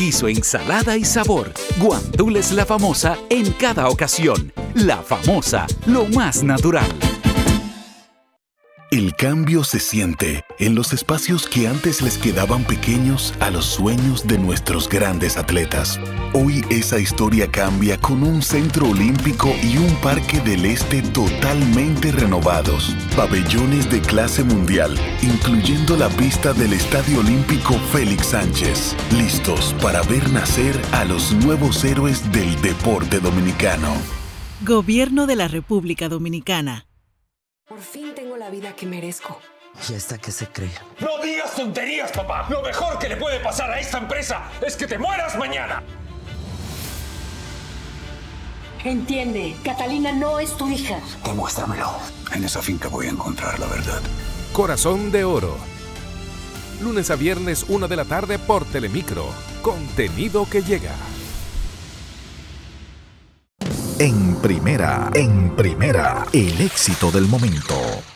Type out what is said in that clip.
guiso, ensalada y sabor. Guandules La Famosa en cada ocasión. La Famosa, lo más natural. El cambio se siente en los espacios que antes les quedaban pequeños a los sueños de nuestros grandes atletas. Hoy esa historia cambia con un centro olímpico y un parque del este totalmente renovados. Pabellones de clase mundial, incluyendo la pista del Estadio Olímpico Félix Sánchez. Listos para ver nacer a los nuevos héroes del deporte dominicano. Gobierno de la República Dominicana. Por fin tengo la vida que merezco. ¿Y esta qué se cree? ¡No digas tonterías, papá! Lo mejor que le puede pasar a esta empresa es que te mueras mañana. Entiende, Catalina no es tu hija. Demuéstramelo. En esa finca voy a encontrar la verdad. Corazón de Oro. Lunes a viernes, 1 de la tarde por Telemicro. Contenido que llega. En primera, el éxito del momento.